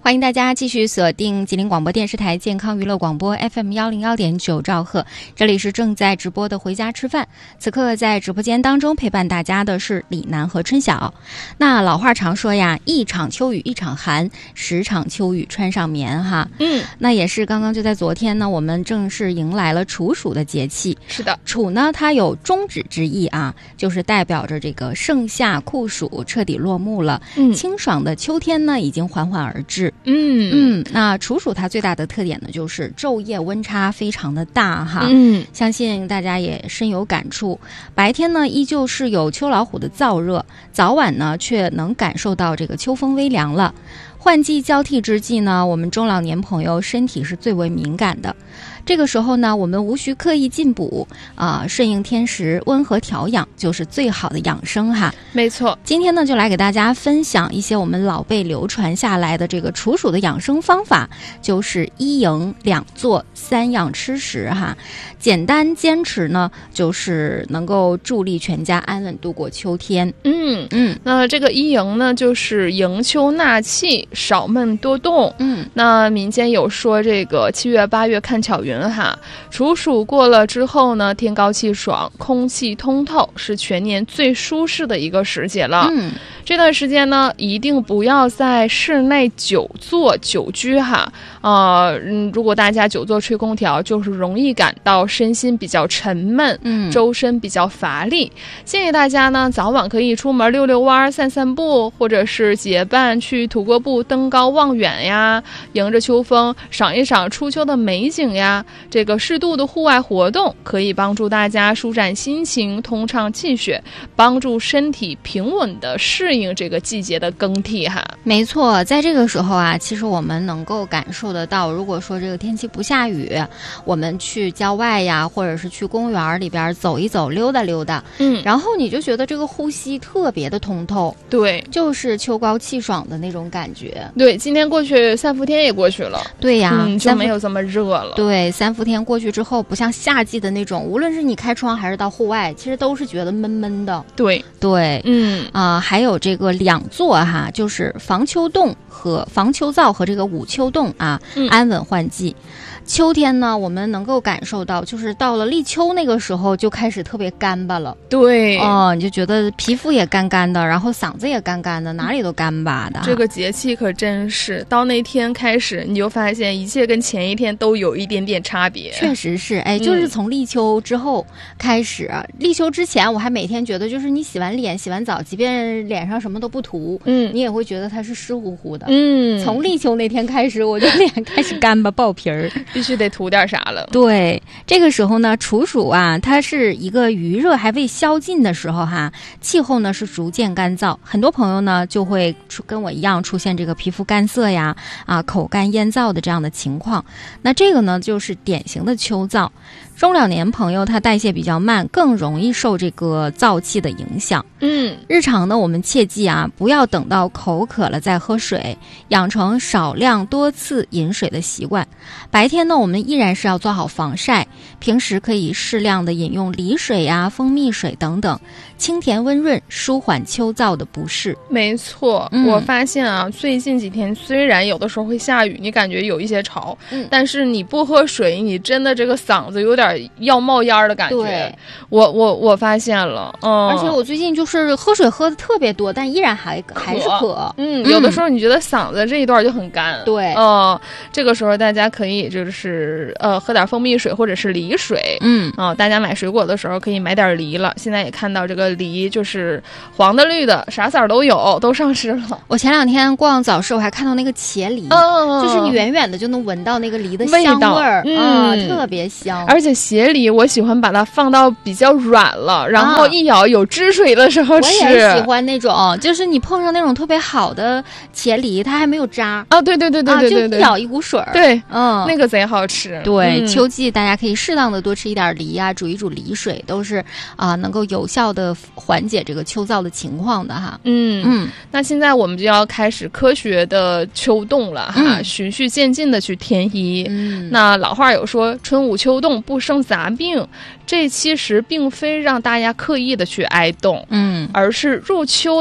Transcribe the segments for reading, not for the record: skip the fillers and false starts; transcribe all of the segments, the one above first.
欢迎大家继续锁定吉林广播电视台健康娱乐广播 FM101.9兆赫，这里是正在直播的回家吃饭。此刻在直播间当中陪伴大家的是李楠和春晓。那老话常说呀，一场秋雨一场寒，10场秋雨穿上棉哈。那也是刚刚就在昨天呢，我们正式迎来了处暑的节气。 是的， 处呢它有终止之意啊，就是代表着这个盛夏酷暑彻底落幕了。清爽的秋天呢已经缓缓而至。那处暑它最大的特点呢，就是昼夜温差非常的大哈。相信大家也深有感触。白天呢依旧是有秋老虎的燥热，早晚呢却能感受到这个秋风微凉了。换季交替之际呢，我们中老年朋友身体是最为敏感的。这个时候呢，我们无需刻意进补顺应天时，温和调养就是最好的养生哈。 没错， 今天呢就来给大家分享一些我们老辈流传下来的这个处暑的养生方法，就是1营2坐3样吃食哈。简单坚持呢，就是能够助力全家安稳度过秋天。 那这个1营呢，就是迎秋纳气，少闷多动。那民间有说这个7月8月看巧云哈，处暑过了之后呢，天高气爽，空气通透，是全年最舒适的一个时节了。这段时间呢，一定不要在室内久坐久居哈。如果大家久坐吹空调，就是容易感到身心比较沉闷，周身比较乏力。建议大家呢，早晚可以出门溜溜弯、散散步，或者是结伴去徒过步、登高望远呀，迎着秋风赏一赏初秋的美景呀。这个适度的户外活动可以帮助大家舒展心情、通畅气血，帮助身体平稳的适应这个季节的更替哈。 没错，在这个时候啊，其实我们能够感受得到，如果说这个天气不下雨，我们去郊外呀，或者是去公园里边走一走、溜达溜达，然后你就觉得这个呼吸特别的通透， 对， 就是秋高气爽的那种感觉。 对，今天过去3伏天也过去了， 对呀， 就没有这么热了。 对，3伏天过去之后，不像夏季的那种，无论是你开窗还是到户外，其实都是觉得闷闷的。 对， 还有这个2坐哈，就是防秋冻和防秋燥和这个捂秋冻啊，安稳换季。秋天呢，我们能够感受到，就是到了立秋那个时候就开始特别干巴了。 对， 你就觉得皮肤也干干的，然后嗓子也干干的，哪里都干巴的。 这个节气可真是到那天开始，你就发现一切跟前一天都有一点点差别。 确实是，就是从立秋之后开始，立秋之前我还每天觉得，就是你洗完脸、洗完澡，即便脸上什么都不涂，你也会觉得它是湿乎乎的。从立秋那天开始，我的脸开始干巴爆皮儿。 必须得涂点啥了。 对，这个时候呢，处暑啊，它是一个余热还未消尽的时候哈，气候呢是逐渐干燥，很多朋友呢就会跟我一样出现这个皮肤干涩呀、口干咽燥的这样的情况。那这个呢就是典型的秋燥。中老年朋友他代谢比较慢，更容易受这个燥气的影响。日常呢我们切记啊，不要等到口渴了再喝水，养成少量多次饮水的习惯。白天呢我们依然是要做好防晒，平时可以适量的饮用梨水呀、蜂蜜水等等，清甜温润，舒缓秋燥的不适。 没错，我发现啊，最近几天虽然有的时候会下雨，你感觉有一些潮，但是你不喝水，你真的这个嗓子有点要冒烟的感觉。 对， 我发现了， 而且我最近就是喝水喝的特别多，但依然还是渴。 有的时候你觉得嗓子这一段就很干。 对， 这个时候大家可以就是喝点蜂蜜水或者是梨水。大家买水果的时候可以买点梨了。现在也看到这个梨就是黄的、绿的，啥色都有，都上市了。 我前2天逛早市，我还看到那个茄梨，就是你远远的就能闻到那个梨的香味儿，特别香。 而且茄梨我喜欢把它放到比较软了，然后一咬有汁水的时候吃。 我也喜欢那种，就是你碰上那种特别好的茄梨，它还没有渣啊，对，就一咬一股水儿。 对，那个贼好吃。 对，秋季大家可以适当的多吃一点梨啊，煮一煮梨水，都是能够有效的缓解这个秋燥的情况的哈。 那现在我们就要开始科学的秋冻了哈，循序渐进的去添衣。那老话有说，春捂秋冻不生杂病，这其实并非让大家刻意的去挨冻，而是入秋的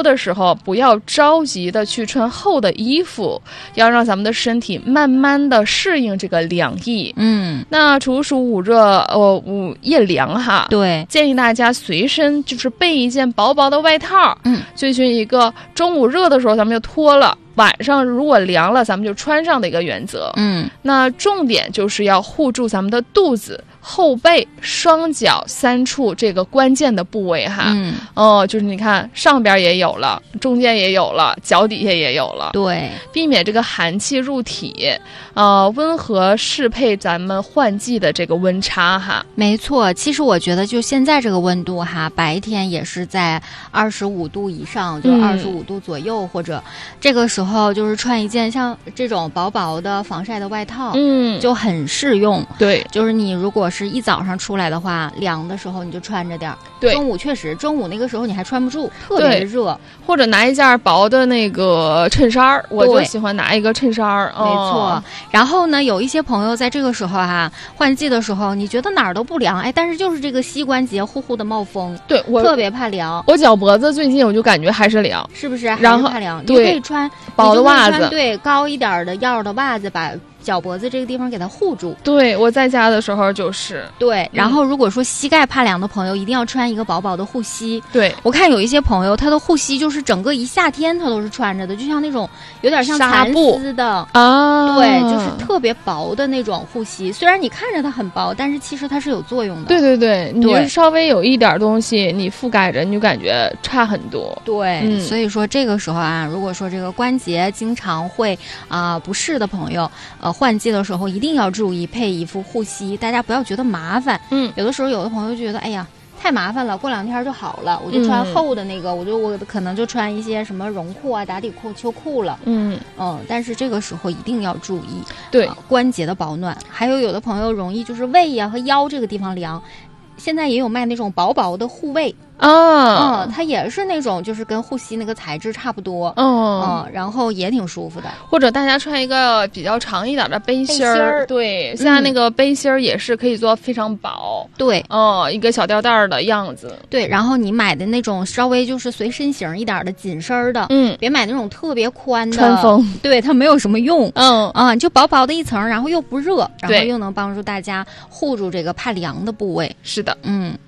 的时候不要着急的去穿厚的衣服，要让咱们的身体慢慢的适应这个凉意。那处暑捂热午夜凉哈， 对， 建议大家随身就是备一件薄薄的外套，遵循一个中午热的时候咱们就脱了，晚上如果凉了咱们就穿上的一个原则。那重点就是要护住咱们的肚子、后背、双脚3处这个关键的部位哈。就是你看上边也有了，中间也有了，脚底下也有了， 对， 避免这个寒气入体，温和适配咱们换季的这个温差哈。 没错，其实我觉得就现在这个温度哈，白天也是在25度以上，就是25度左右，或者这个时候就是穿一件像这种薄薄的防晒的外套，就很适用。 对， 就是你如果是一早上出来的话，凉的时候你就穿着点儿。 对， 中午确实，中午那个时候你还穿不住，特别热。 或者拿一件薄的那个衬衫，我就喜欢拿一个衬衫。 没错。然后呢，有一些朋友在这个时候哈，换季的时候，你觉得哪儿都不凉，哎，但是就是这个膝关节呼呼的冒风， 对，我特别怕凉。 我脚脖子最近我就感觉还是凉， 是不是？ 然后怕凉， 对， 你可以穿薄的袜子， 对，高一点的腰的袜子把脚脖子这个地方给它护住。 对，我在家的时候就是对。然后如果说膝盖怕凉的朋友，一定要穿一个薄薄的护膝。 对， 我看有一些朋友他的护膝就是整个一夏天他都是穿着的，就像那种有点像蚕丝的啊， 对，就是特别薄的那种护膝。虽然你看着它很薄，但是其实它是有作用的。 对对对，你就是稍微有一点东西你覆盖着，你就感觉差很多。 对，所以说这个时候啊，如果说这个关节经常会不适的朋友，换季的时候一定要注意配一副护膝，大家不要觉得麻烦。有的时候有的朋友觉得哎呀太麻烦了，过2天就好了，我就穿厚的那个，我可能就穿一些什么绒裤啊、打底裤、秋裤了。但是这个时候一定要注意对关节的保暖。还有的朋友容易就是胃呀和腰这个地方凉，现在也有卖那种薄薄的护胃。它也是那种就是跟护膝那个材质差不多，然后也挺舒服的。 或者大家穿一个比较长一点的背心儿，对，现在那个背心儿也是可以做非常薄， 对， 一个小吊带的样子， 对。然后你买的那种稍微就是随身型一点的紧身的，别买那种特别宽的， 穿风， 对，它没有什么用，就薄薄的一层，然后又不热，然后又能帮助大家护住这个怕凉的部位。 是的，